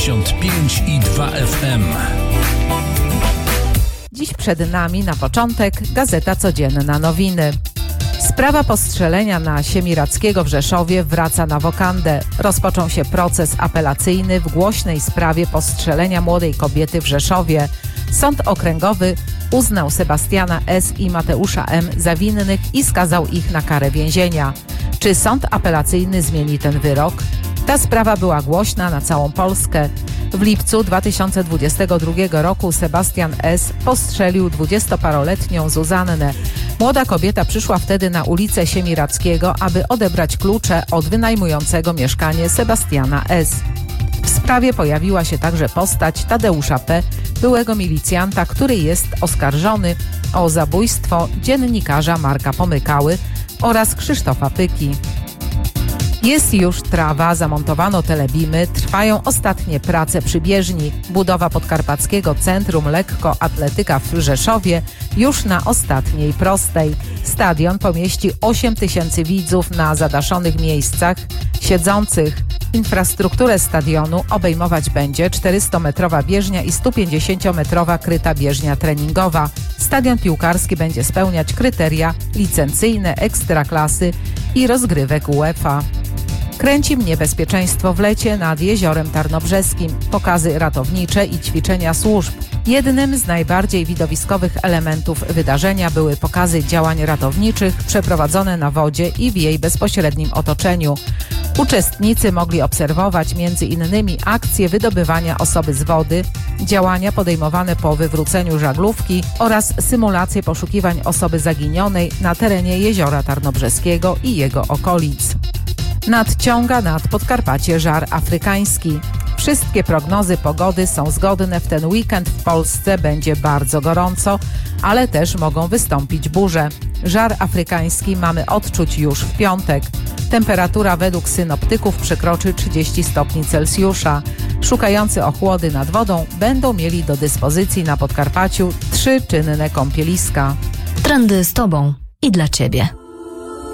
5,2 FM. Dziś przed nami na początek Gazeta Codzienna Nowiny. Sprawa postrzelenia na Siemiradzkiego w Rzeszowie wraca na wokandę. Rozpoczął się proces apelacyjny w głośnej sprawie postrzelenia młodej kobiety w Rzeszowie. Sąd okręgowy uznał Sebastiana S. i Mateusza M. za winnych i skazał ich na karę więzienia. Czy sąd apelacyjny zmieni ten wyrok? Ta sprawa była głośna na całą Polskę. W lipcu 2022 roku Sebastian S. postrzelił 20-paroletnią Zuzannę. Młoda kobieta przyszła wtedy na ulicę Siemiradzkiego, aby odebrać klucze od wynajmującego mieszkanie Sebastiana S. W sprawie pojawiła się także postać Tadeusza P., byłego milicjanta, który jest oskarżony o zabójstwo dziennikarza Marka Pomykały oraz Krzysztofa Pyki. Jest już trawa, zamontowano telebimy, trwają ostatnie prace przy bieżni. Budowa Podkarpackiego Centrum Lekkoatletyka w Rzeszowie już na ostatniej prostej. Stadion pomieści 8 000 widzów na zadaszonych miejscach siedzących. Infrastrukturę stadionu obejmować będzie 400-metrowa bieżnia i 150-metrowa kryta bieżnia treningowa. Stadion piłkarski będzie spełniać kryteria licencyjne Ekstraklasy i rozgrywek UEFA. Kręci mnie bezpieczeństwo w lecie nad Jeziorem Tarnobrzeskim. Pokazy ratownicze i ćwiczenia służb. Jednym z najbardziej widowiskowych elementów wydarzenia były pokazy działań ratowniczych przeprowadzone na wodzie i w jej bezpośrednim otoczeniu. Uczestnicy mogli obserwować m.in. akcje wydobywania osoby z wody, działania podejmowane po wywróceniu żaglówki oraz symulacje poszukiwań osoby zaginionej na terenie Jeziora Tarnobrzeskiego i jego okolic. Nadciąga nad Podkarpacie żar afrykański. Wszystkie prognozy pogody są zgodne. W ten weekend w Polsce będzie bardzo gorąco, ale też mogą wystąpić burze. Żar afrykański mamy odczuć już w piątek. Temperatura według synoptyków przekroczy 30 stopni Celsjusza. Szukający ochłody nad wodą będą mieli do dyspozycji na Podkarpaciu 3 czynne kąpieliska. Trendy z Tobą i dla Ciebie.